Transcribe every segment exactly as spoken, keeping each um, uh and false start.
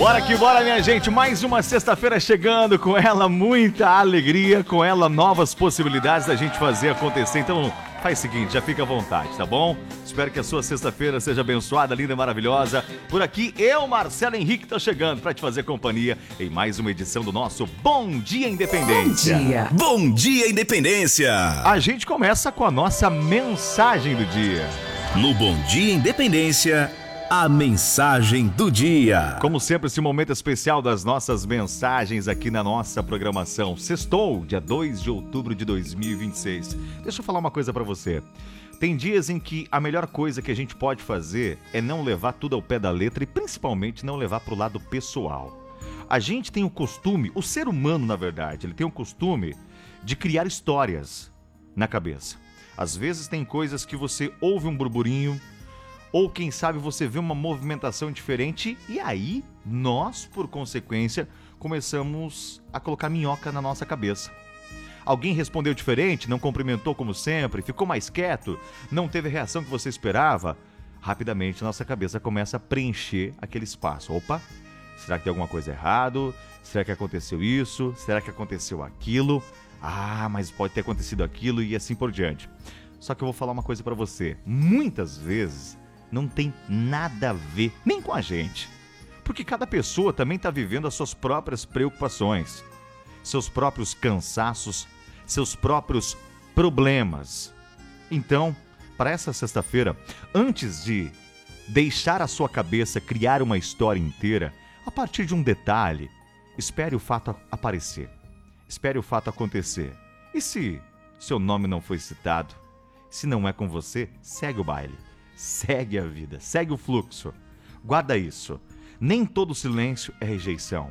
Bora que bora, minha gente. Mais uma sexta-feira chegando, com ela muita alegria, com ela novas possibilidades da gente fazer acontecer. Então faz o seguinte, já fica à vontade, tá bom? Espero que a sua sexta-feira seja abençoada, linda e maravilhosa. Por aqui, eu, Marcelo Henrique, tô chegando pra te fazer companhia em mais uma edição do nosso Bom Dia Independência. Bom dia. Bom Dia Independência. A gente começa com a nossa mensagem do dia. No Bom Dia Independência, a mensagem do dia. Como sempre, esse momento especial das nossas mensagens aqui na nossa programação. Sextou, dia dois de outubro de dois mil e vinte e seis. Deixa eu falar uma coisa pra você. Tem dias em que a melhor coisa que a gente pode fazer é não levar tudo ao pé da letra e principalmente não levar pro lado pessoal. A gente tem o costume, o ser humano na verdade, ele tem o costume de criar histórias na cabeça. Às vezes tem coisas que você ouve um burburinho, ou quem sabe você vê uma movimentação diferente e aí nós, por consequência, começamos a colocar minhoca na nossa cabeça. Alguém respondeu diferente, não cumprimentou como sempre, ficou mais quieto, não teve a reação que você esperava. Rapidamente nossa cabeça começa a preencher aquele espaço. Opa, será que tem alguma coisa errada? Será que aconteceu isso? Será que aconteceu aquilo? Ah, mas pode ter acontecido aquilo e assim por diante. Só que eu vou falar uma coisa pra você. Muitas vezes não tem nada a ver, nem com a gente. Porque cada pessoa também está vivendo as suas próprias preocupações, seus próprios cansaços, seus próprios problemas. Então, para essa sexta-feira, antes de deixar a sua cabeça criar uma história inteira, a partir de um detalhe, espere o fato aparecer. Espere o fato acontecer. E se seu nome não foi citado? Se não é com você, segue o baile. Segue a vida, segue o fluxo. Guarda isso. Nem todo silêncio é rejeição.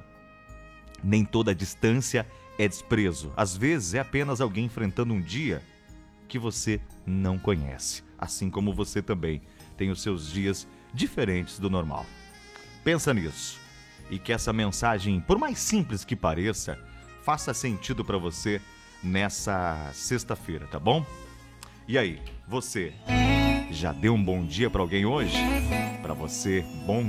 Nem toda distância é desprezo. Às vezes é apenas alguém enfrentando um dia que você não conhece. Assim como você também tem os seus dias diferentes do normal. Pensa nisso. E que essa mensagem, por mais simples que pareça, faça sentido para você nessa sexta-feira, tá bom? E aí, você já deu um bom dia para alguém hoje? Para você, bom